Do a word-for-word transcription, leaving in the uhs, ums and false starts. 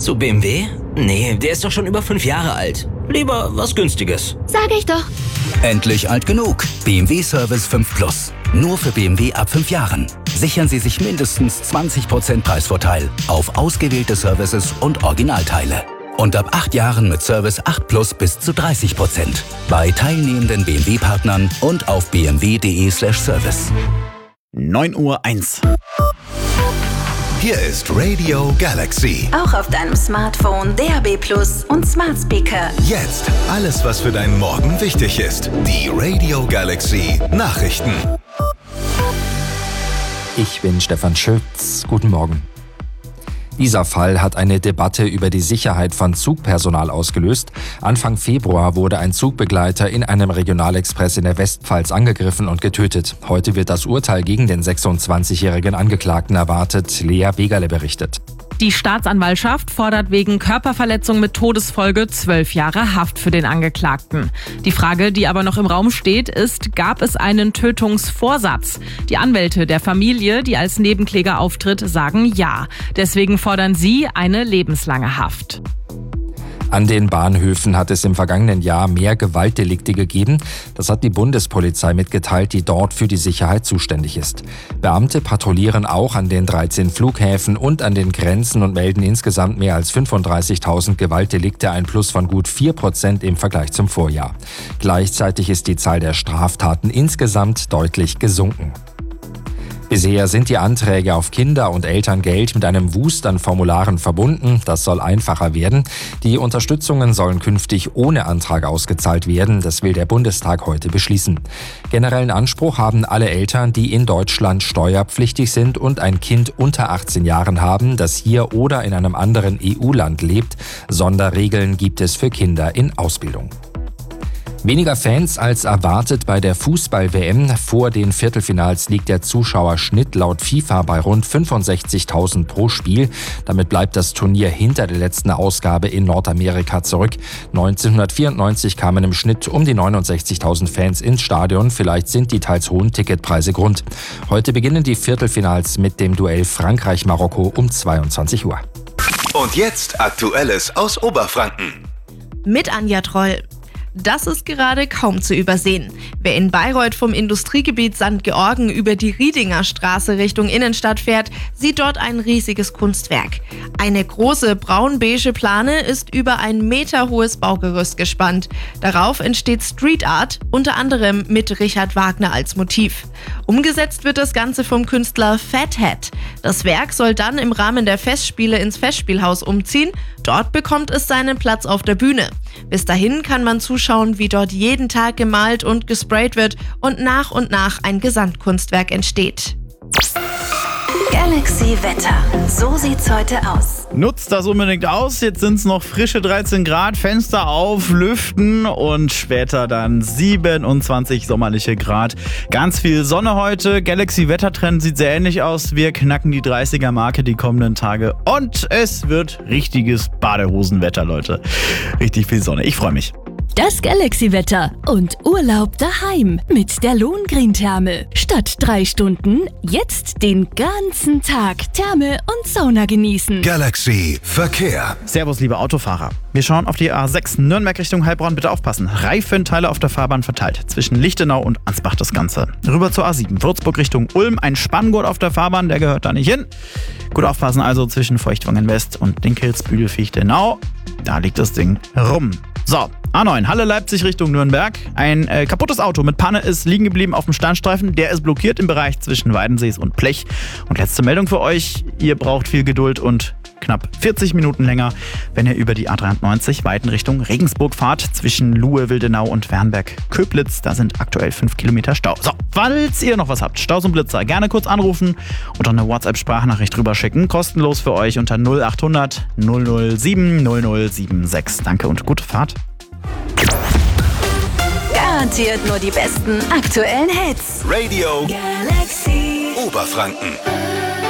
Zu B M W? Nee, der ist doch schon über fünf Jahre alt. Lieber was Günstiges. Sag ich doch. Endlich alt genug. B M W Service fünf Plus. Nur für B M W ab fünf Jahren. Sichern Sie sich mindestens zwanzig Prozent Preisvorteil auf ausgewählte Services und Originalteile. Und ab acht Jahren mit Service acht Plus bis zu dreißig Prozent. Bei teilnehmenden B M W-Partnern und auf b m w punkt d e slash service. neun Uhr eins. Hier ist Radio Galaxy. Auch auf deinem Smartphone, D A B Plus und Smart Speaker. Jetzt alles, was für deinen Morgen wichtig ist. Die Radio Galaxy Nachrichten. Ich bin Stefan Schütz. Guten Morgen. Dieser Fall hat eine Debatte über die Sicherheit von Zugpersonal ausgelöst. Anfang Februar wurde ein Zugbegleiter in einem Regionalexpress in der Westpfalz angegriffen und getötet. Heute wird das Urteil gegen den sechsundzwanzigjährigen Angeklagten erwartet, Lea Begerle berichtet. Die Staatsanwaltschaft fordert wegen Körperverletzung mit Todesfolge zwölf Jahre Haft für den Angeklagten. Die Frage, die aber noch im Raum steht, ist, gab es einen Tötungsvorsatz? Die Anwälte der Familie, die als Nebenkläger auftritt, sagen ja. Deswegen fordern sie eine lebenslange Haft. An den Bahnhöfen hat es im vergangenen Jahr mehr Gewaltdelikte gegeben. Das hat die Bundespolizei mitgeteilt, die dort für die Sicherheit zuständig ist. Beamte patrouillieren auch an den dreizehn Flughäfen und an den Grenzen und melden insgesamt mehr als fünfunddreißigtausend Gewaltdelikte, ein Plus von gut vier Prozent im Vergleich zum Vorjahr. Gleichzeitig ist die Zahl der Straftaten insgesamt deutlich gesunken. Bisher sind die Anträge auf Kinder- und Elterngeld mit einem Wust an Formularen verbunden. Das soll einfacher werden. Die Unterstützungen sollen künftig ohne Antrag ausgezahlt werden. Das will der Bundestag heute beschließen. Generellen Anspruch haben alle Eltern, die in Deutschland steuerpflichtig sind und ein Kind unter achtzehn Jahren haben, das hier oder in einem anderen E U-Land lebt. Sonderregeln gibt es für Kinder in Ausbildung. Weniger Fans als erwartet bei der Fußball-W M. Vor den Viertelfinals liegt der Zuschauerschnitt laut FIFA bei rund fünfundsechzigtausend pro Spiel. Damit bleibt das Turnier hinter der letzten Ausgabe in Nordamerika zurück. neunzehnhundertvierundneunzig kamen im Schnitt um die neunundsechzigtausend Fans ins Stadion. Vielleicht sind die teils hohen Ticketpreise Grund. Heute beginnen die Viertelfinals mit dem Duell Frankreich-Marokko um zweiundzwanzig Uhr. Und jetzt Aktuelles aus Oberfranken. Mit Anja Troll. Das ist gerade kaum zu übersehen. Wer in Bayreuth vom Industriegebiet Sankt Georgen über die Riedinger Straße Richtung Innenstadt fährt, sieht dort ein riesiges Kunstwerk. Eine große braun-beige Plane ist über ein meterhohes Baugerüst gespannt. Darauf entsteht Street Art, unter anderem mit Richard Wagner als Motiv. Umgesetzt wird das Ganze vom Künstler Fathead. Das Werk soll dann im Rahmen der Festspiele ins Festspielhaus umziehen. Dort bekommt es seinen Platz auf der Bühne. Bis dahin kann man zuschauen, wie dort jeden Tag gemalt und gesprayt wird und nach und nach ein Gesamtkunstwerk entsteht. Galaxy Wetter. So sieht's heute aus. Nutzt das unbedingt aus. Jetzt sind es noch frische dreizehn Grad, Fenster auf, lüften und später dann siebenundzwanzig sommerliche Grad. Ganz viel Sonne heute. Galaxy Wettertrend sieht sehr ähnlich aus. Wir knacken die dreißiger Marke die kommenden Tage und es wird richtiges Badehosenwetter, Leute. Richtig viel Sonne. Ich freue mich. Das Galaxy-Wetter und Urlaub daheim mit der Lohengrin-Therme. Statt drei Stunden jetzt den ganzen Tag Therme und Sauna genießen. Galaxy Verkehr. Servus, liebe Autofahrer. Wir schauen auf die A sechs Nürnberg Richtung Heilbronn. Bitte aufpassen. Reifenteile auf der Fahrbahn verteilt. Zwischen Lichtenau und Ansbach das Ganze. Rüber zur A sieben. Würzburg Richtung Ulm. Ein Spanngurt auf der Fahrbahn. Der gehört da nicht hin. Gut aufpassen also zwischen Feuchtwangen West und Dinkelsbühl-Fichtenau. Da liegt das Ding rum. So, A neun, Halle Leipzig Richtung Nürnberg. Ein äh, kaputtes Auto mit Panne ist liegen geblieben auf dem Standstreifen. Der ist blockiert im Bereich zwischen Weidensees und Blech. Und letzte Meldung für euch. Ihr braucht viel Geduld und knapp vierzig Minuten länger, wenn ihr über die A dreiundneunzig Weiten Richtung Regensburg fahrt. Zwischen Luhe, Wildenau und Wernberg-Köblitz. Da sind aktuell fünf Kilometer Stau. So, falls ihr noch was habt, Staus und Blitzer, gerne kurz anrufen oder eine WhatsApp-Sprachnachricht rüberschicken. Kostenlos für euch unter null achthundert null null sieben null null sieben sechs. Danke und gute Fahrt. Garantiert nur die besten aktuellen Hits. Radio Galaxy Oberfranken.